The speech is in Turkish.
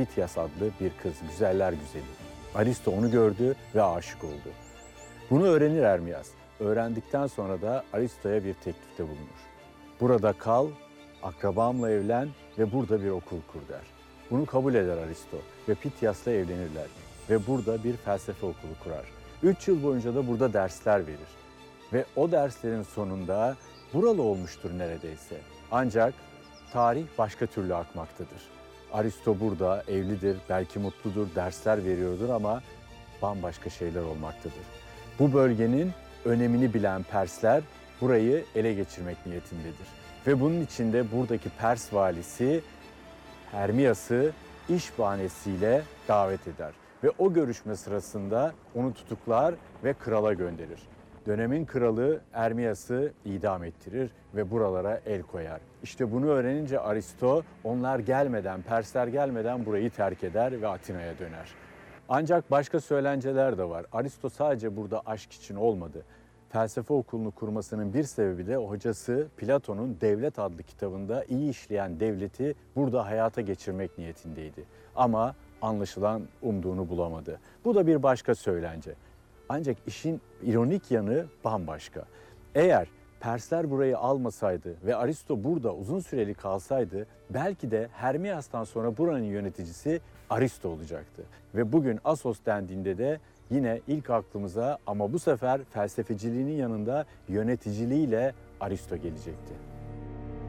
Pityas adlı bir kız, güzeller güzeli. Aristo onu gördü ve aşık oldu. Bunu öğrenir Hermias. Öğrendikten sonra da Aristo'ya bir teklifte bulunur. Burada kal, akrabamla evlen ve burada bir okul kur der. Bunu kabul eder Aristo ve Pityas'la evlenirler ve burada bir felsefe okulu kurar. 3 yıl boyunca da burada dersler verir. Ve o derslerin sonunda buralı olmuştur neredeyse. Ancak tarih başka türlü akmaktadır. Aristo burada evlidir, belki mutludur, dersler veriyordur ama bambaşka şeyler olmaktadır. Bu bölgenin önemini bilen Persler burayı ele geçirmek niyetindedir. Ve bunun için de buradaki Pers valisi Hermias'ı iş bahanesiyle davet eder. Ve o görüşme sırasında onu tutuklar ve krala gönderir. Dönemin kralı Hermias'ı idam ettirir ve buralara el koyar. İşte bunu öğrenince Aristo onlar gelmeden, Persler gelmeden burayı terk eder ve Atina'ya döner. Ancak başka söylenceler de var. Aristo sadece burada aşk için olmadı. Felsefe okulunu kurmasının bir sebebi de hocası Platon'un Devlet adlı kitabında iyi işleyen devleti burada hayata geçirmek niyetindeydi. Ama anlaşılan umduğunu bulamadı. Bu da bir başka söylence. Ancak işin ironik yanı bambaşka. Eğer Persler burayı almasaydı ve Aristo burada uzun süreli kalsaydı belki de Hermias'tan sonra buranın yöneticisi Aristo olacaktı. Ve bugün Assos dendiğinde de yine ilk aklımıza ama bu sefer felsefeciliğinin yanında yöneticiliğiyle Aristo gelecekti.